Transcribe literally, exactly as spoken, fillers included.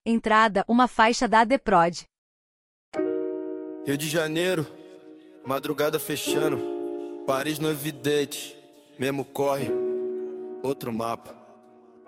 Entrada, uma faixa da ADPROD. Rio de Janeiro, madrugada fechando, Paris no evidente, mesmo corre, outro mapa.